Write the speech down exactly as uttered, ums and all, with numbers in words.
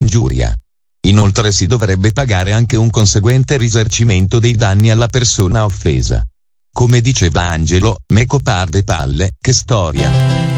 ingiuria. Inoltre si dovrebbe pagare anche un conseguente risarcimento dei danni alla persona offesa. Come diceva Angelo, meco par de palle, che storia.